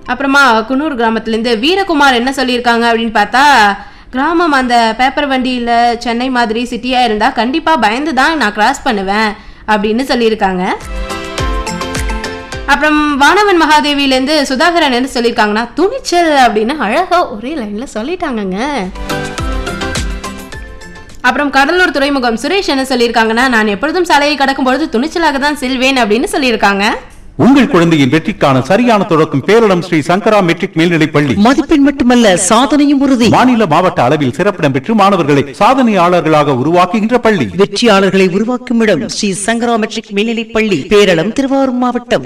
அப்புறமா குன்னூர் கிராமத்துலேருந்து வீரகுமார் என்ன சொல்லியிருக்காங்க அப்படின்னு பார்த்தா, கிராமம் அந்த பேப்பர் வண்டியில் சென்னை மாதிரி சிட்டியாக இருந்தால் கண்டிப்பாக பயந்து தான் நான் கிராஸ் பண்ணுவேன் அப்படின்னு சொல்லியிருக்காங்க. அப்புறம் வானவன் மகாதேவியிலேருந்து சுதாகரன் என்ன சொல்லியிருக்காங்கன்னா, துணிச்சல் அப்படின்னு அழகாக ஒரே லைனில் சொல்லிட்டாங்கங்க. அப்புறம் கடலூர் துறைமுகம் சுரேஷ் என்ன சொல்லியிருக்காங்கன்னா, நான் எப்பொழுதும் சாலையை கடக்கும் பொழுது துணிச்சலாக தான் செல்வேன் அப்படின்னு சொல்லியிருக்காங்க. உங்கள் குழந்தையின் வெற்றிக்கான சரியான தொடக்கம் பேரிடம் ஸ்ரீ சங்கரா மெட்ரிக் மேல்நிலைப் பள்ளி. மதிப்பெண் மட்டுமல்ல சாதனையும் உறுதி. மாநில மாவட்ட அளவில் சிறப்பிடம் பெற்று மாணவர்களை சாதனையாளர்களாக உருவாக்குகின்ற பள்ளி. வெற்றியாளர்களை உருவாக்கும் இடம் ஸ்ரீ சங்கரா மெட்ரிக் மேல்நிலைப் பள்ளி, பேரளம், திருவாரூர் மாவட்டம்.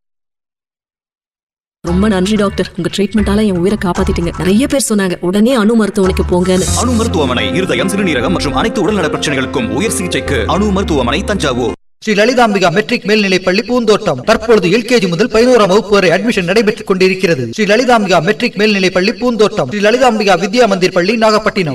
ரொம்ப நன்றி டாக்டர், உங்க ட்ரீட்மெண்டால என் உயிரை காப்பாத்திட்டீங்க. நிறைய பேர் சொன்னாங்க உடனே அணு மருத்துவமனைக்கு போங்கன்னு. அணு மருத்துவமனை இருதயம், சிறுநீரகம் மற்றும் அனைத்து உடல்நல பிரச்சனைகளுக்கும் உயர் சிகிச்சைக்கு அணு மருத்துவமனை, தஞ்சாவூர். ஸ்ரீ லலிதாம்பிகா மெட்ரிக் மேல்நிலைப் பள்ளி பூந்தோட்டம். தற்பொழுது LKG முதல் 11ஆம் வகுப்பு வரை அட்மிஷன் நடைபெற்றுக் கொண்டிருக்கிறது. ஸ்ரீ லலிதாம்பிகா மெட்ரிக் மேல்நிலைப் பள்ளி பூந்தோட்டம். ஸ்ரீ லலிதாம்பிகா வித்யா மந்திர் பள்ளி, நாகப்பட்டினம்.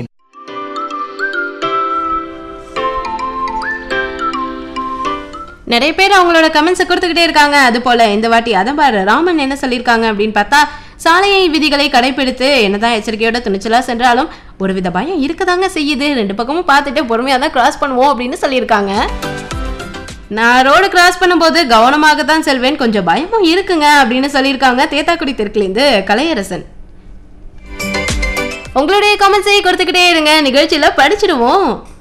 நிறைய பேர் அவங்களோட கமெண்ட்ஸை கொடுத்துக்கிட்டே இருக்காங்க. அது போல இந்த வாட்டி அதான் பாரு ராமன் என்ன சொல்லியிருக்காங்க அப்படின்னு பார்த்தா, சாலையை விதிகளை கடைபிடித்து என்னதான் எச்சரிக்கையோட துணிச்சலா சென்றாலும் ஒரு வித பயம் இருக்கதாங்க செய்யுது. 2 பக்கமும் பார்த்துட்டு பொறுமையாக தான் கிராஸ் பண்ணுவோம் அப்படின்னு சொல்லியிருக்காங்க. நான் ரோடு கிராஸ் பண்ணும்போது கவனமாக தான் செல்வேன், கொஞ்சம் பயமும் இருக்குங்க அப்படின்னு சொல்லியிருக்காங்க. தேத்தாக்குடி தெற்குலேருந்து கலையரசன். உங்களுடைய கமெண்ட்ஸை கொடுத்துக்கிட்டே இருங்க, நிகழ்ச்சியில் படிச்சிடுவோம்.